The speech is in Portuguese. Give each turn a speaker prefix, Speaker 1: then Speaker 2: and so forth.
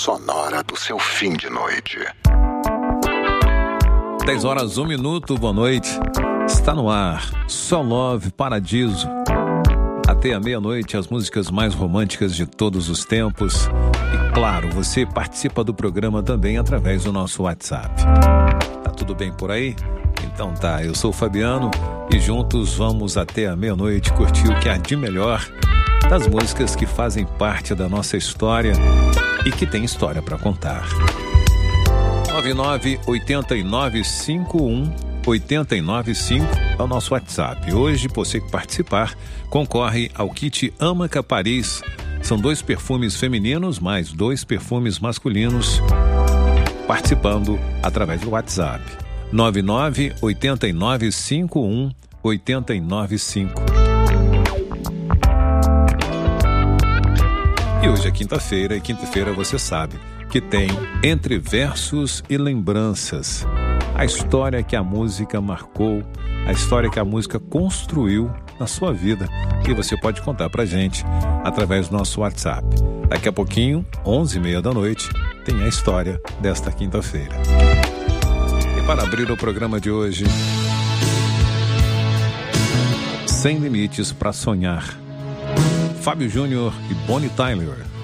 Speaker 1: sonora do seu fim de noite.
Speaker 2: 10 horas, 1 minuto, boa noite. Está no ar, Só Love Paradiso. Até a meia-noite, as músicas mais românticas de todos os tempos. E claro, você participa do programa também através do nosso WhatsApp. Tá tudo bem por aí? Então tá, eu sou o Fabiano e juntos vamos até a meia-noite curtir o que há de melhor das músicas que fazem parte da nossa história e que tem história para contar. 998951-895 é o nosso WhatsApp. Hoje, você que participar, concorre ao kit Amaca Paris. São 2 perfumes femininos, mais 2 perfumes masculinos, participando através do WhatsApp. 998951-895. E hoje é quinta-feira, e quinta-feira você sabe que tem Entre Versos e Lembranças. A história que a música marcou, a história que a música construiu na sua vida. E você pode contar pra gente através do nosso WhatsApp. Daqui a pouquinho, 11h30 da noite, tem a história desta quinta-feira. E para abrir o programa de hoje, Sem Limites para Sonhar. Fábio Júnior e Bonnie Tyler.